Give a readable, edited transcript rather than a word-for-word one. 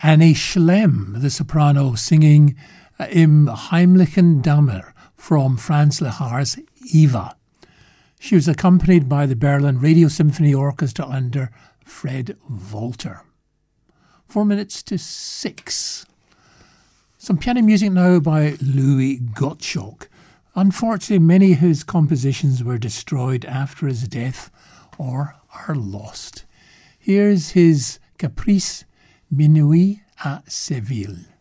Annie Schlemm, the soprano, singing Im Heimlichen Dammer from Franz Lehar's Eva. She was accompanied by the Berlin Radio Symphony Orchestra under Fred Walter. 4 minutes to 6. Some piano music now by Louis Gottschalk. Unfortunately, many of his compositions were destroyed after his death or are lost. Here's his Caprice Minuit à Seville.